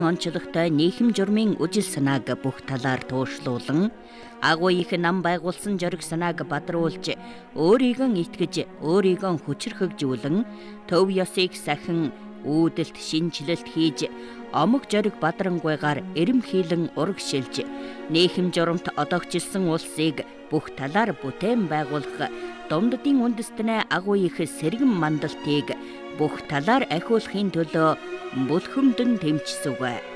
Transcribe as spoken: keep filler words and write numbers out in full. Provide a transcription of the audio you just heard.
онцлогтой нийхэм журмын үжил санааг бүх талаар туушлуулан агуу их нам байгуулсан жориг санааг бадруулж өөрийгөө итгэж өөрийгөө хүчрхэгжүүлэн төв ёсыг сахин үүдэлт шинжилэлт хийж омог жориг бадрангуйгаар эрэмхийлэн урагшилж нийхэм журамт одогчилсан улсыг бүх талаар бүтээн байгуулах Дундадын үндэстнээ агуу их сэргэн мандалтыг бүх талаар ахиулахын төлөө бүлхэмдэн тэмцсэв.